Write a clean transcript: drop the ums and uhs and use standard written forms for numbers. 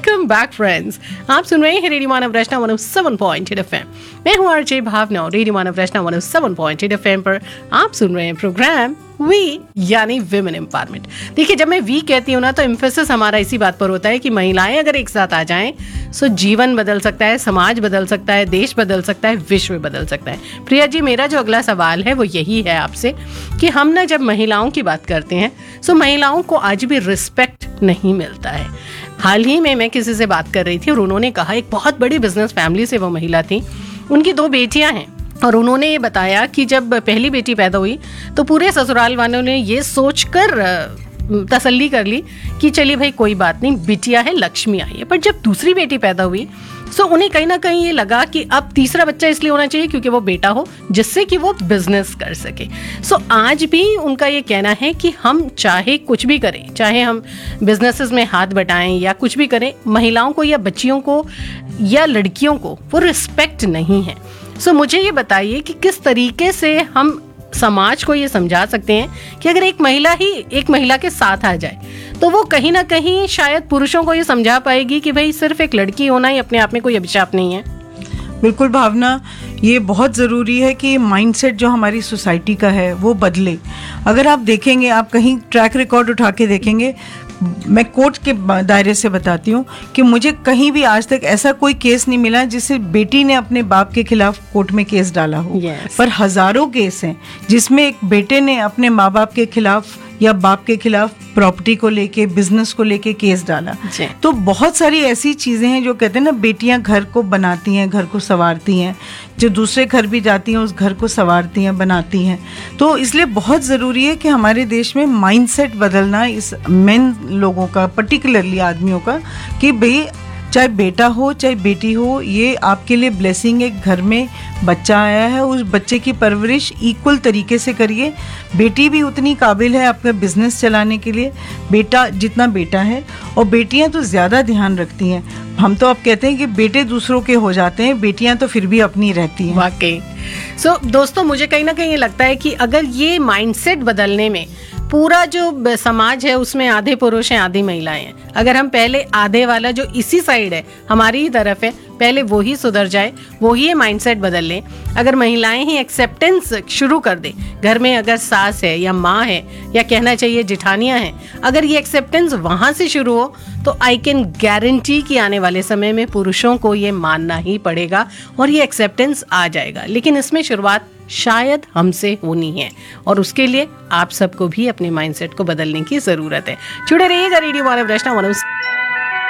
Welcome back friends. आप सुन रहे हैं रेडियो मानव रचना 107.8 एफएम। मैं हूं आरजे भावना। रेडियो मानव रचना 107.8 एफएम पर आप सुन रहे हैं प्रोग्राम वी यानी विमेन एम्पावरमेंट। देखिए, जब मैं वी कहती हूँ ना तो एम्फेसिस हमारा इसी बात पर होता है कि महिलाएं अगर एक साथ आ जाएं तो जीवन बदल सकता है, समाज बदल सकता है, देश बदल सकता है, विश्व बदल सकता है। प्रिया जी, मेरा जो अगला सवाल है वो यही है आपसे कि हम ना जब महिलाओं की बात करते हैं तो महिलाओं को आज भी रिस्पेक्ट नहीं मिलता है। हाल ही में मैं किसी से बात कर रही थी और उन्होंने कहा, एक बहुत बड़ी बिजनेस फैमिली से वो महिला थी, उनकी 2 बेटियां हैं और उन्होंने ये बताया कि जब पहली बेटी पैदा हुई तो पूरे ससुराल वालों ने ये सोचकर तसल्ली कर ली कि चलिए भाई कोई बात नहीं, बिटिया है, लक्ष्मी आई है। पर जब दूसरी बेटी पैदा हुई तो उन्हें कहीं ना कहीं ये लगा कि अब तीसरा बच्चा इसलिए होना चाहिए क्योंकि वो बेटा हो, जिससे कि वो बिजनेस कर सके। आज भी उनका ये कहना है कि हम चाहे कुछ भी करें, चाहे हम बिजनेसेस में हाथ बटाएं या कुछ भी करें, महिलाओं को या बच्चियों को या लड़कियों को वो रिस्पेक्ट नहीं है। मुझे ये बताइए कि किस तरीके से हम समाज को ये समझा सकते हैं कि अगर एक महिला ही एक महिला के साथ आ जाए तो वो कहीं ना कहीं शायद पुरुषों को ये समझा पाएगी कि भाई सिर्फ एक लड़की होना ही अपने आप में कोई अभिशाप नहीं है। बिल्कुल भावना, ये बहुत ज़रूरी है कि माइंडसेट जो हमारी सोसाइटी का है वो बदले। अगर आप देखेंगे, आप कहीं ट्रैक रिकॉर्ड उठा के देखेंगे, मैं कोर्ट के दायरे से बताती हूँ कि मुझे कहीं भी आज तक ऐसा कोई केस नहीं मिला जिससे बेटी ने अपने बाप के खिलाफ कोर्ट में केस डाला हो। पर हजारों केस हैं जिसमें एक बेटे ने अपने माँ बाप के खिलाफ या बाप के खिलाफ प्रॉपर्टी को लेके, बिजनेस को लेके केस डाला। तो बहुत सारी ऐसी चीज़ें हैं जो कहते हैं ना, बेटियां घर को बनाती हैं, घर को संवारती हैं, जो दूसरे घर भी जाती हैं उस घर को संवारती हैं, बनाती हैं। तो इसलिए बहुत ज़रूरी है कि हमारे देश में माइंडसेट बदलना इस मेन लोगों का, पर्टिकुलरली आदमियों का, कि भाई चाहे बेटा हो चाहे बेटी हो, ये आपके लिए ब्लेसिंग है। घर में बच्चा आया है, उस बच्चे की परवरिश इक्वल तरीके से करिए। बेटी भी उतनी काबिल है आपका बिजनेस चलाने के लिए, बेटा जितना बेटा है, और बेटियां तो ज़्यादा ध्यान रखती हैं। हम तो अब कहते हैं कि बेटे दूसरों के हो जाते हैं, बेटियां तो फिर भी अपनी रहती हैं। वाकई। दोस्तों, मुझे कहीं ना कहीं ये लगता है कि अगर ये माइंडसेट बदलने में पूरा जो समाज है उसमें आधे पुरुष हैं आधी महिलाएं हैं, अगर हम पहले आधे वाला जो इसी साइड है, हमारी ही तरफ है, पहले वो ही सुधर जाए, वो ही ये माइंडसेट बदल लें, अगर महिलाएं ही एक्सेप्टेंस शुरू कर दे, घर में अगर सास है या माँ है या कहना चाहिए जिठानियाँ हैं, अगर ये एक्सेप्टेंस वहाँ से शुरू हो तो आई कैन गारंटी कि आने वाले समय में पुरुषों को ये मानना ही पड़ेगा और ये एक्सेप्टेंस आ जाएगा। लेकिन इसमें शुरुआत शायद हमसे होनी है और उसके लिए आप सबको भी अपने माइंडसेट को बदलने की जरूरत है। जुड़े रहिएगा रेडियो मानव रचना 107